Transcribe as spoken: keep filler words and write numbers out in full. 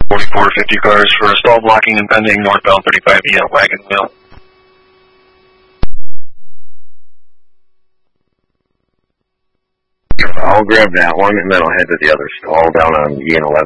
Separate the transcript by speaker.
Speaker 1: forty-four fifty cars for stall blocking and pending northbound thirty-five E at Wagon Wheel.
Speaker 2: I'll grab that one, and then I'll head to the other stall down on E N eleven.